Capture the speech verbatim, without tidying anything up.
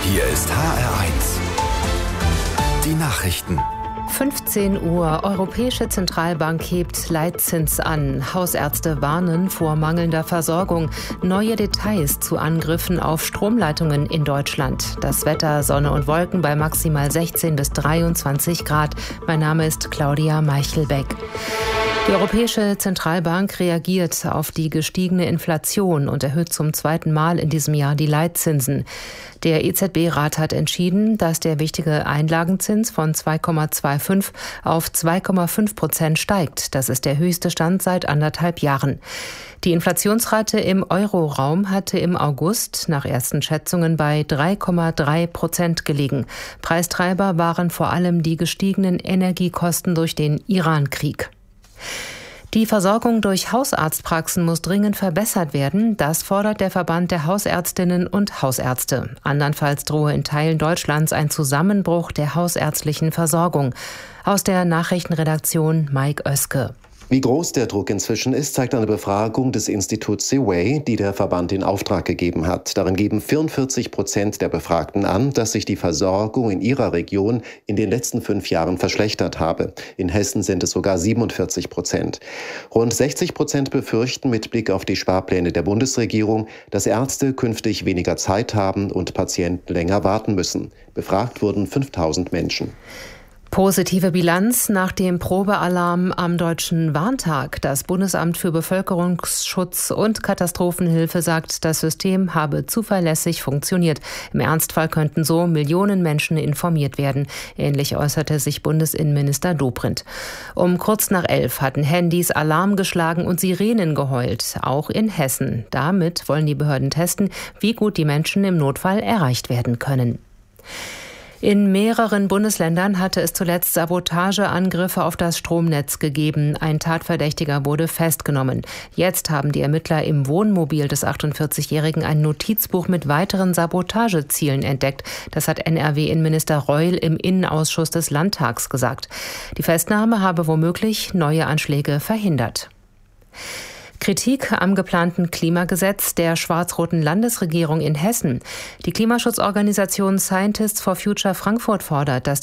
Hier ist H R eins. Die Nachrichten. fünfzehn Uhr. Europäische Zentralbank hebt Leitzins an. Hausärzte warnen vor mangelnder Versorgung. Neue Details zu Angriffen auf Stromleitungen in Deutschland. Das Wetter, Sonne und Wolken bei maximal sechzehn bis dreiundzwanzig Grad. Mein Name ist Claudia Meichelbeck. Die Europäische Zentralbank reagiert auf die gestiegene Inflation und erhöht zum zweiten Mal in diesem Jahr die Leitzinsen. Der E Z B-Rat hat entschieden, dass der wichtige Einlagenzins von zwei Komma fünfundzwanzig auf zwei Komma fünf Prozent steigt. Das ist der höchste Stand seit anderthalb Jahren. Die Inflationsrate im Euroraum hatte im August nach ersten Schätzungen bei drei Komma drei Prozent gelegen. Preistreiber waren vor allem die gestiegenen Energiekosten durch den Iran-Krieg. Die Versorgung durch Hausarztpraxen muss dringend verbessert werden. Das fordert der Verband der Hausärztinnen und Hausärzte. Andernfalls drohe in Teilen Deutschlands ein Zusammenbruch der hausärztlichen Versorgung. Aus der Nachrichtenredaktion Mike Oeske. Wie groß der Druck inzwischen ist, zeigt eine Befragung des Instituts Seaway, die der Verband in Auftrag gegeben hat. Darin geben vierundvierzig Prozent der Befragten an, dass sich die Versorgung in ihrer Region in den letzten fünf Jahren verschlechtert habe. In Hessen sind es sogar siebenundvierzig Prozent. Rund sechzig Prozent befürchten mit Blick auf die Sparpläne der Bundesregierung, dass Ärzte künftig weniger Zeit haben und Patienten länger warten müssen. Befragt wurden fünftausend Menschen. Positive Bilanz nach dem Probealarm am Deutschen Warntag. Das Bundesamt für Bevölkerungsschutz und Katastrophenhilfe sagt, das System habe zuverlässig funktioniert. Im Ernstfall könnten so Millionen Menschen informiert werden. Ähnlich äußerte sich Bundesinnenminister Dobrindt. Um kurz nach elf hatten Handys Alarm geschlagen und Sirenen geheult, auch in Hessen. Damit wollen die Behörden testen, wie gut die Menschen im Notfall erreicht werden können. In mehreren Bundesländern hatte es zuletzt Sabotageangriffe auf das Stromnetz gegeben. Ein Tatverdächtiger wurde festgenommen. Jetzt haben die Ermittler im Wohnmobil des achtundvierzigjährigen ein Notizbuch mit weiteren Sabotagezielen entdeckt. Das hat N R W-Innenminister Reul im Innenausschuss des Landtags gesagt. Die Festnahme habe womöglich neue Anschläge verhindert. Kritik am geplanten Klimagesetz der schwarz-roten Landesregierung in Hessen. Die Klimaschutzorganisation Scientists for Future Frankfurt fordert, dass